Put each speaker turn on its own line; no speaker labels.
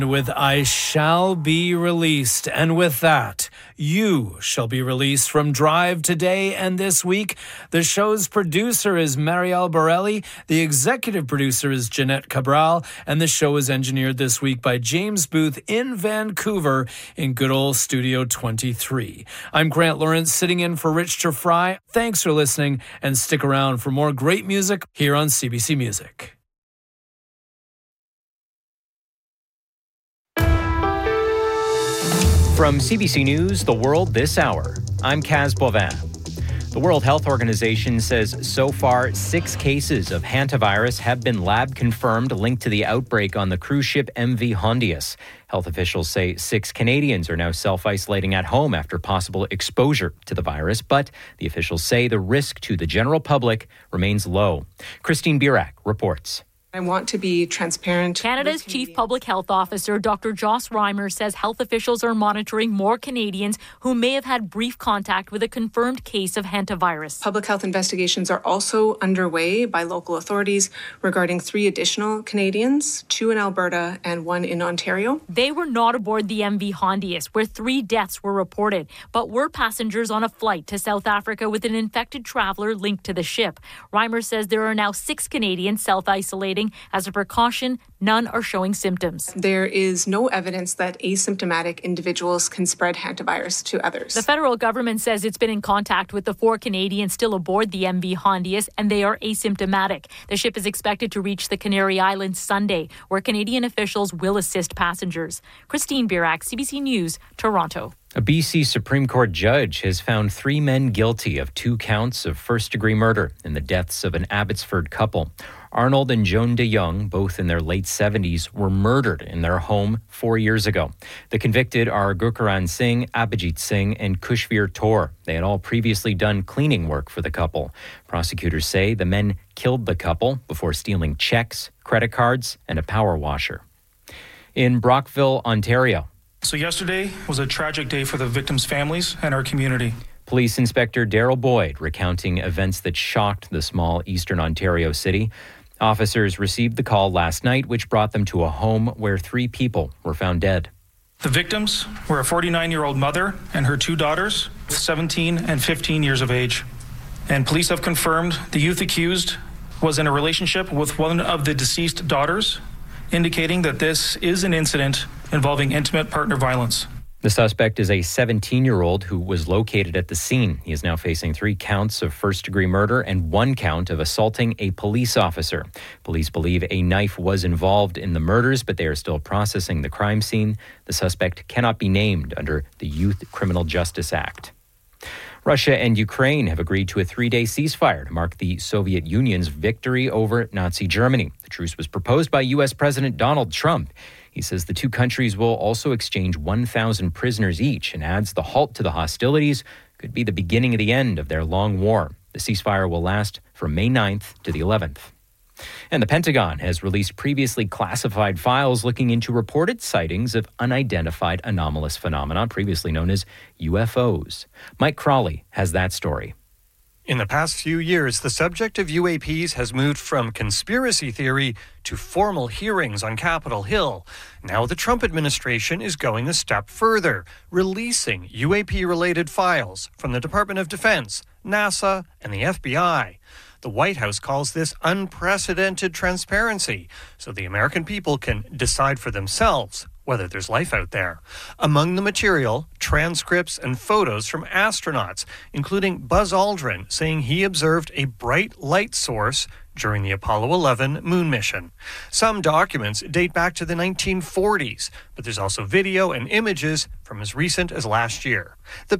With I Shall Be Released. And with that, you shall be released from Drive today and this week. The show's producer is Marielle Borelli. The executive producer is Jeanette Cabral. And the show is engineered this week by James Booth in Vancouver in good old Studio 23. I'm Grant Lawrence sitting in for Rich Fry. Thanks for listening and stick around for more great music here on CBC Music.
From CBC News, The World This Hour, I'm Kaz Bovin. The World Health Organization says so far 6 cases of hantavirus have been lab confirmed linked to the outbreak on the cruise ship MV Hondius. Health officials say 6 Canadians are now self-isolating at home after possible exposure to the virus, but the officials say the risk to the general public remains low. Christine Birak reports.
I want to be transparent.
Canada's Chief Public Health Officer, Dr. Joss Reimer, says health officials are monitoring more Canadians who may have had brief contact with a confirmed case of hantavirus.
Public health investigations are also underway by local authorities regarding 3 additional Canadians, 2 in Alberta and 1 in Ontario.
They were not aboard the MV Hondius, where 3 deaths were reported, but were passengers on a flight to South Africa with an infected traveler linked to the ship. Reimer says there are now 6 Canadians self-isolating. As a precaution, none are showing symptoms.
There is no evidence that asymptomatic individuals can spread hantavirus to others.
The federal government says it's been in contact with the 4 Canadians still aboard the MV Hondius, and they are asymptomatic. The ship is expected to reach the Canary Islands Sunday, where Canadian officials will assist passengers. Christine Birak, CBC News, Toronto.
A BC Supreme Court judge has found 3 men guilty of 2 counts of first-degree murder in the deaths of an Abbotsford couple. Arnold and Joan de Jong, both in their late 70s, were murdered in their home 4 years ago. The convicted are Gurcharan Singh, Abhijit Singh, and Kushveer Taur. They had all previously done cleaning work for the couple. Prosecutors say the men killed the couple before stealing checks, credit cards, and a power washer. In Brockville, Ontario.
So yesterday was a tragic day for the victims' families and our community.
Police Inspector Daryl Boyd recounting events that shocked the small eastern Ontario city. Officers received the call last night, which brought them to a home where 3 people were found dead.
The victims were a 49-year-old mother and her 2 daughters, 17 and 15 years of age. And police have confirmed the youth accused was in a relationship with one of the deceased daughters, indicating that this is an incident involving intimate partner violence.
The suspect is a 17-year-old who was located at the scene. He is now facing 3 counts of first-degree murder and 1 count of assaulting a police officer. Police believe a knife was involved in the murders, but they are still processing the crime scene. The suspect cannot be named under the Youth Criminal Justice Act. Russia and Ukraine have agreed to a 3-day ceasefire to mark the Soviet Union's victory over Nazi Germany. The truce was proposed by U.S. President Donald Trump. He says the 2 countries will also exchange 1,000 prisoners each and adds the halt to the hostilities could be the beginning of the end of their long war. The ceasefire will last from May 9th to the 11th. And the Pentagon has released previously classified files looking into reported sightings of unidentified anomalous phenomena, previously known as UFOs. Mike Crawley has that story.
In the past few years, the subject of UAPs has moved from conspiracy theory to formal hearings on Capitol Hill. Now the Trump administration is going a step further, releasing UAP-related files from the Department of Defense, NASA, and the FBI. The White House calls this unprecedented transparency, so the American people can decide for themselves whether there's life out there. Among the material, transcripts and photos from astronauts, including Buzz Aldrin saying he observed a bright light source during the Apollo 11 moon mission. Some documents date back to the 1940s, but there's also video and images from as recent as last year. The